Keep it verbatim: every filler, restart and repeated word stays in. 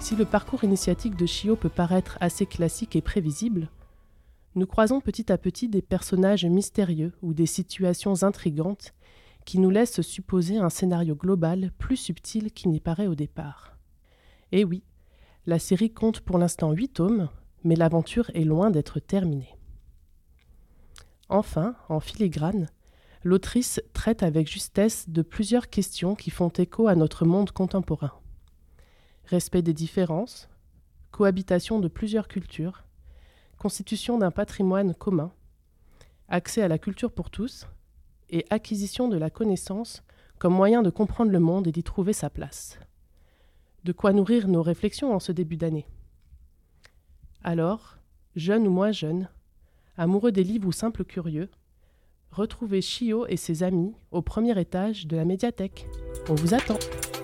Si le parcours initiatique de Chio peut paraître assez classique et prévisible, nous croisons petit à petit des personnages mystérieux ou des situations intrigantes qui nous laissent supposer un scénario global plus subtil qu'il n'y paraît au départ. Et oui, la série compte pour l'instant huit tomes, mais l'aventure est loin d'être terminée. Enfin, en filigrane, l'autrice traite avec justesse de plusieurs questions qui font écho à notre monde contemporain. Respect des différences, cohabitation de plusieurs cultures, constitution d'un patrimoine commun, accès à la culture pour tous et acquisition de la connaissance comme moyen de comprendre le monde et d'y trouver sa place. De quoi nourrir nos réflexions en ce début d'année. Alors, jeune ou moins jeune, amoureux des livres ou simple curieux, retrouvez Chio et ses amis au premier étage de la médiathèque. On vous attend!